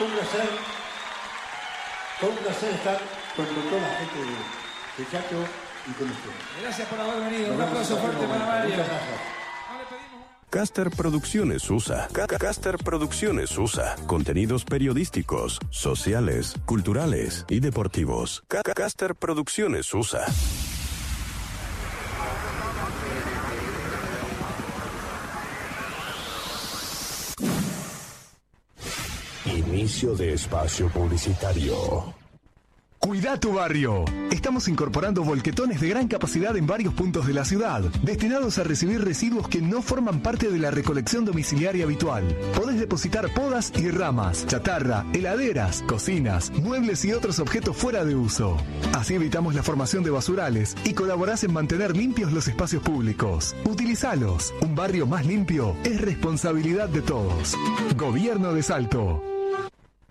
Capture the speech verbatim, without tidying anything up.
Fue un placer, fue un placer estar con, con toda la gente de, de Chaco y con ustedes. Gracias por haber venido. Un aplauso fuerte para Mario. Muchas gracias. Caster Producciones U S A. Caster Producciones U S A. Contenidos periodísticos, sociales, culturales y deportivos. Caster Producciones U S A. Inicio de espacio publicitario. Cuida tu barrio. Estamos incorporando volquetones de gran capacidad en varios puntos de la ciudad, destinados a recibir residuos que no forman parte de la recolección domiciliaria habitual. Podés depositar podas y ramas, chatarra, heladeras, cocinas, muebles y otros objetos fuera de uso. Así evitamos la formación de basurales y colaborás en mantener limpios los espacios públicos. Utilizalos. Un barrio más limpio es responsabilidad de todos. Gobierno de Salto.